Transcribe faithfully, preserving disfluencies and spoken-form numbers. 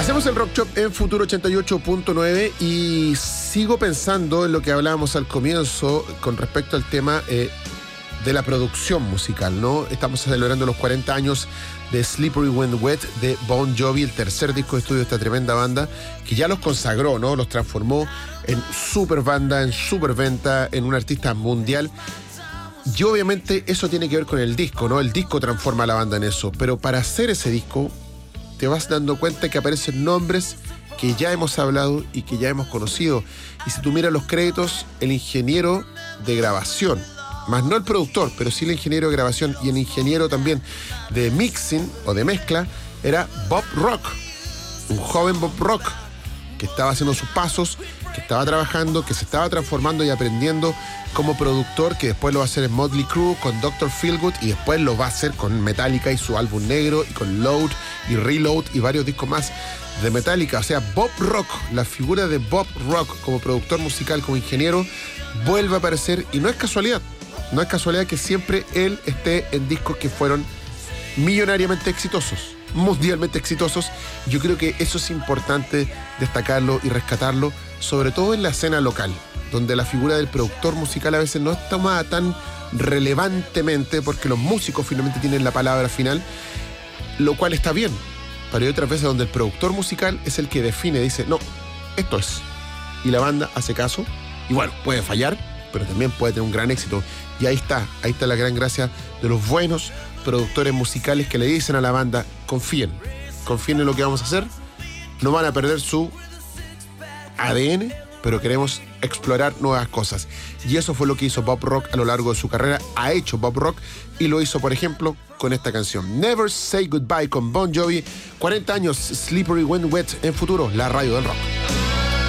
Hacemos el Rock Shop en Futuro ochenta y ocho punto nueve y sigo pensando en lo que hablábamos al comienzo con respecto al tema eh, de la producción musical, ¿no? Estamos celebrando los cuarenta años de Slippery When Wet de Bon Jovi, el tercer disco de estudio de esta tremenda banda que ya los consagró, ¿no? Los transformó en super banda, en super venta, en un artista mundial. Y obviamente eso tiene que ver con el disco, ¿no? El disco transforma a la banda en eso, pero para hacer ese disco te vas dando cuenta que aparecen nombres que ya hemos hablado y que ya hemos conocido. Y si tú miras los créditos, el ingeniero de grabación, más no el productor, pero sí el ingeniero de grabación y el ingeniero también de mixing o de mezcla, era Bob Rock, un joven Bob Rock que estaba haciendo sus pasos, que estaba trabajando, que se estaba transformando y aprendiendo como productor, que después lo va a hacer en Motley Crue, con doctor Feelgood, y después lo va a hacer con Metallica y su álbum negro, y con Load y Reload y varios discos más de Metallica. O sea, Bob Rock, la figura de Bob Rock como productor musical, como ingeniero, vuelve a aparecer, y no es casualidad. No es casualidad que siempre él esté en discos que fueron millonariamente exitosos, mundialmente exitosos. Yo creo que eso es importante destacarlo y rescatarlo, sobre todo en la escena local, donde la figura del productor musical a veces no es tomada tan relevantemente porque los músicos finalmente tienen la palabra final, lo cual está bien. Pero hay otras veces donde el productor musical es el que define, dice, no, esto es. Y la banda hace caso, y bueno, puede fallar, pero también puede tener un gran éxito. Y ahí está, ahí está la gran gracia de los buenos productores musicales que le dicen a la banda, confíen, confíen en lo que vamos a hacer, no van a perder su A D N, pero queremos explorar nuevas cosas. Y eso fue lo que hizo Bob Rock a lo largo de su carrera, ha hecho Bob Rock, y lo hizo, por ejemplo, con esta canción, Never Say Goodbye, con Bon Jovi. cuarenta años, Slippery When Wet, en Futuro, la radio del rock.